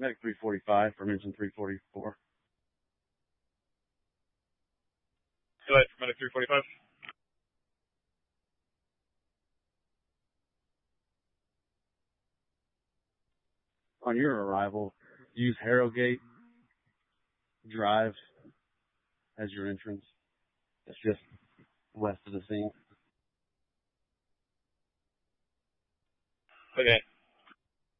Medic 345 from engine 344. Delay for Medic 345. On your arrival, use Harrogate Drive as your entrance. It's just west of the scene. Okay.